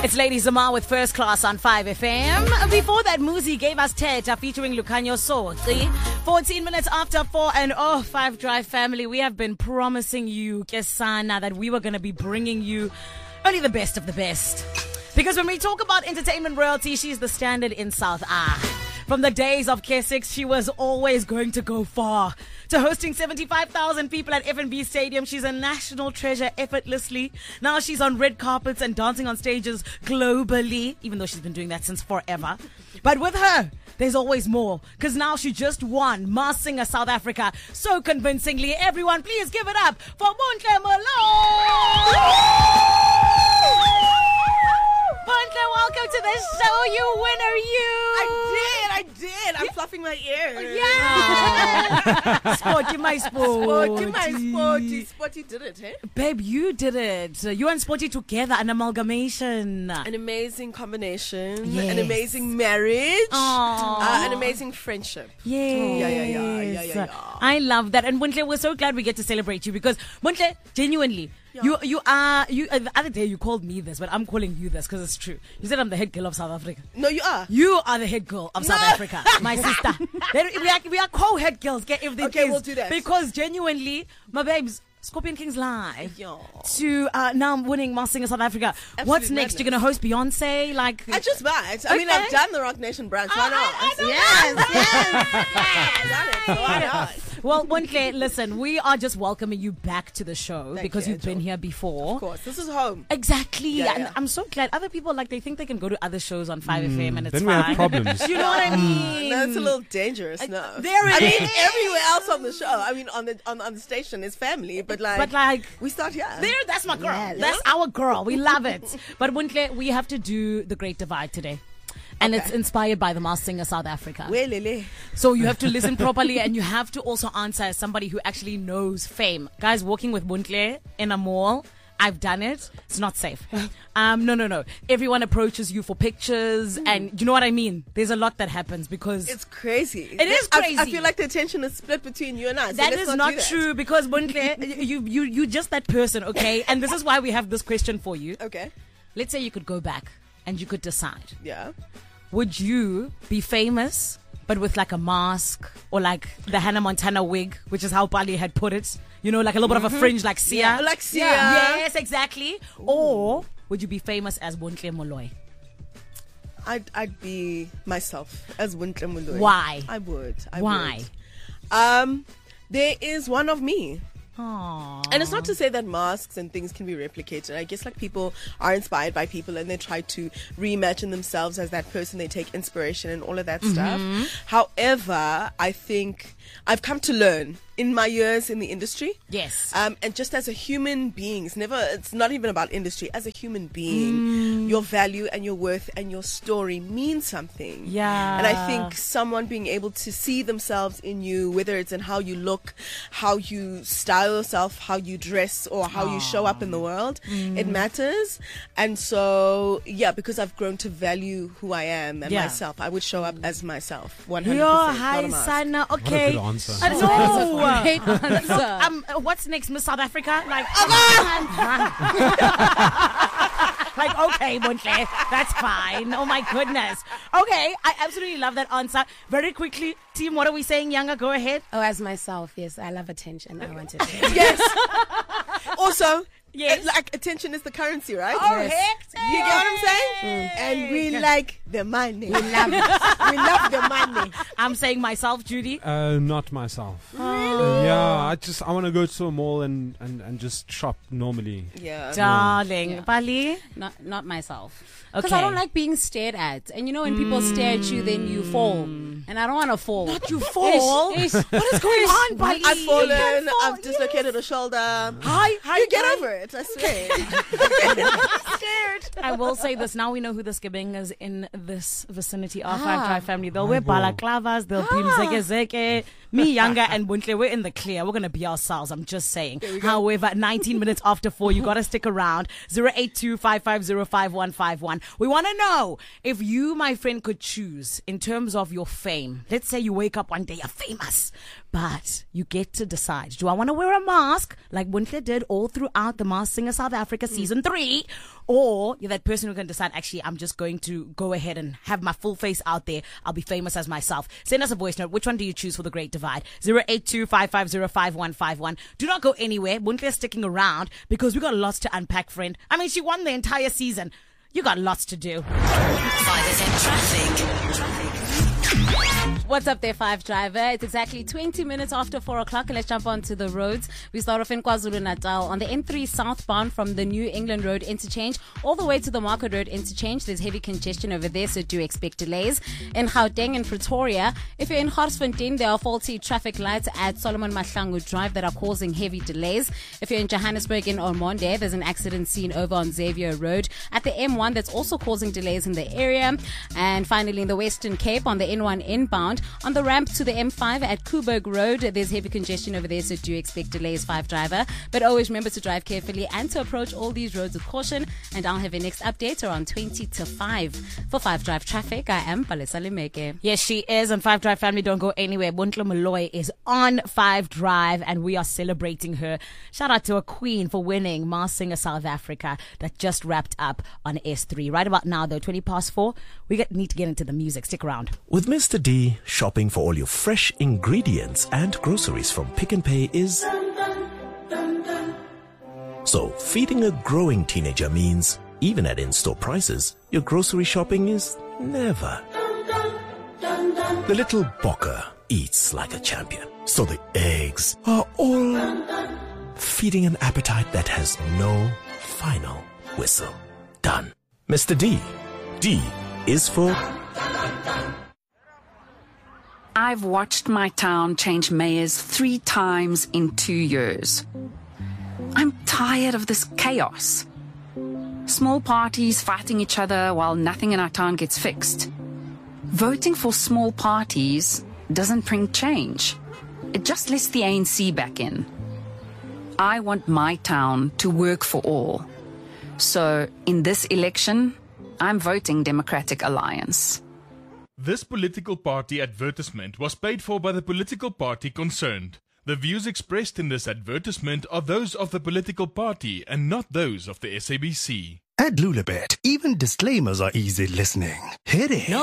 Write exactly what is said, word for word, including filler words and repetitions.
It's Lady Zamar with First Class on five F M. Before that, Muzi gave us Teta featuring Lucanyo Soti. fourteen minutes after four, and oh, Five Drive family, we have been promising you, Kesana, that we were going to be bringing you only the best of the best. Because when we talk about entertainment royalty, she's the standard in South A. From the days of K six, she was always going to go far. To hosting seventy-five thousand people at F N B Stadium, she's a national treasure effortlessly. Now she's on red carpets and dancing on stages globally, even though she's been doing that since forever. But with her, there's always more, because now she just won Masked Singer South Africa so convincingly. Everyone, please give it up for Bontle Moloi! Bontle, welcome to the show. You winner, you! I did, I did. I'm fluffing my ears. Yeah! Sporty, my sporty. Sporty, my sporty. Sporty did it, eh? Babe, you did it. You and Sporty together, an amalgamation. An amazing combination. Yes. An amazing marriage. Aww. Uh, an amazing friendship. Yes. Yeah, yeah, yeah, yeah, yeah, yeah. I love that. And Bontle, we're so glad we get to celebrate you because, Bontle, genuinely, Yeah. you you are, you. Uh, the other day you called me this, but I'm calling you this because it's true. You said I'm the head girl of South Africa. No, you are. You are the head girl of South No. Africa, my sister. Then we are, we are co-head girls. Get if they Okay, is. we'll do that. Because genuinely, my babes, Scorpion Kings live Yeah. to uh, now I'm winning Masked Singer South Africa. Absolute What's next? madness. You're gonna host Beyonce? Like I just might. I mean, Okay. I've done the Rock Nation branch. Why I- not? I know yes, yes. I've done it. So why not? Well, Bontle, listen, we are just welcoming you back to the show Thank because you, you've been Angel. here before. Of course, this is home. Exactly. Yeah, and yeah. I'm so glad. Other people, like, they think they can go to other shows on five F M and it's Then we fine. have problems. You know what I mean? No, it's a little dangerous. No, there it I mean, is. everywhere else on the show. I mean, on the on, on the station is family, but like, But, like, we start here. there, that's my girl. Yeah, That's our girl. We love it. But, Bontle, we have to do The Great Divide today. And Okay. it's inspired by the Masked Singer South Africa. Where lele? So you have to listen properly and you have to also answer as somebody who actually knows fame. Guys, walking with Bontle in a mall, I've done it. It's not safe. Um, no, no, no. Everyone approaches you for pictures and you know what I mean? There's a lot that happens because It's crazy. It is I- crazy. I, feel like the attention is split between you and I. So that let's is not, not do that. true because Bontle, you, you, you just that person, okay? And this is why we have this question for you. Okay. Let's say you could go back and you could decide. Yeah. Would you be famous, but with like a mask or like the Hannah Montana wig, which is how Bali had put it? You know, like a little bit of a fringe like Sia. Yeah, like Sia. Yes, exactly. Or would you be famous as Bontle Moloi? I'd I'd be myself as Bontle Moloi. Why? I would. I Why? Would. Um, there is one of me. Aww. And it's not to say that masks and things can be replicated. I guess like people are inspired by people and they try to reimagine themselves as that person. They take inspiration and all of that stuff. However, I think I've come to learn in my years in the industry. Yes. Um, and just as a human being, it's never, it's not even about industry. As a human being, your value and your worth and your story mean something. Yeah. And I think someone being able to see themselves in you, whether it's in how you look, how you style yourself, how you dress, or how you show up in the world, it matters. And so, yeah, because I've grown to value who I am and Yeah. myself, I would show up as myself, one hundred Yo, percent. hi, not a mask. Sana. What a Okay. good answer. I know. Great answer. Um, uh, what's next, Miss South Africa? Like, like, okay, Bontle, that's fine. Oh my goodness. Okay, I absolutely love that answer. Very quickly, team, what are we saying, Younger? Go ahead. Oh, as myself, yes, I love attention. I want it. Yes. Also, Yes. uh, like attention is the currency, right? Oh, Yes. heck, You get what I'm saying? And we like the money. We love it. We love the money. I'm saying myself, Judy. Uh, not myself. Uh, yeah, I just I want to go to a mall and, and, and just shop normally. Yeah. Darling. Yeah. Bali? Not not myself. Because Okay. I don't like being stared at. And you know when people stare at you, then you fall. And I don't want to fall. Not you fall. Ish, ish. What is going on, Bali? I've You fallen. can fall. I've dislocated a shoulder. Hi, hi. You get hi. over it, I swear. Scared. I will say this. Now we know who the Skibengas in this vicinity are. Five Ah. Drive family. They'll wear balaclavas. They'll be zeke zeke. Me, Younger, and Bontle, we're in the clear. We're going to be ourselves. I'm just saying. However, nineteen minutes after four, you got to stick around. zero eight two, five five zero, five one five one. We want to know if you, my friend, could choose in terms of your fame. Let's say you wake up one day, you're famous. But you get to decide, do I want to wear a mask like Bontle did all throughout the Masked Singer South Africa season three? or you're that person who can decide, actually, I'm just going to go ahead and have my full face out there. I'll be famous as myself. Send us a voice note. Which one do you choose for the Great Divide? zero eight two, five five zero, five one five one. Do not go anywhere. Buntle sticking around because we got lots to unpack, friend. I mean, she won the entire season. You got lots to do. five F M traffic. Traffic. What's up there, Five Driver? It's exactly twenty minutes after four o'clock, and let's jump onto the roads. We start off in KwaZulu-Natal on the N three southbound from the New England Road interchange all the way to the Market Road interchange. There's heavy congestion over there, so do expect delays. In Gauteng and Pretoria, if you're in Garsfontein, there are faulty traffic lights at Solomon Mahlangu Drive that are causing heavy delays. If you're in Johannesburg in Ormonde, there's an accident scene over on Xavier Road at the M one that's also causing delays in the area. And finally, in the Western Cape on the N one inbound, on the ramp to the M five at Kuburg Road, there's heavy congestion over there, so do expect delays, Five Driver. But always remember to drive carefully and to approach all these roads with caution. And I'll have your next update around twenty to five. For Five Drive Traffic, I am Palesa Limeke. Yes, she is. And Five Drive family, don't go anywhere. Buntle Malloy is on Five Drive, and we are celebrating her. Shout out to a queen for winning Masked Singer South Africa that just wrapped up on S three. Right about now, though, twenty past four, we get, need to get into the music. Stick around. With Mister D, shopping for all your fresh ingredients and groceries from Pick and Pay is... So, feeding a growing teenager means, even at in-store prices, your grocery shopping is never. The little Bokker eats like a champion, so the eggs are all feeding an appetite that has no final whistle. Done. Mister D. D is for... I've watched my town change mayors three times in two years. I'm tired of this chaos. Small parties fighting each other while nothing in our town gets fixed. Voting for small parties doesn't bring change. It just lets the A N C back in. I want my town to work for all. So, in this election, I'm voting Democratic Alliance. This political party advertisement was paid for by the political party concerned. The views expressed in this advertisement are those of the political party and not those of the S A B C. At Lulabet, even disclaimers are easy listening. Hit it. No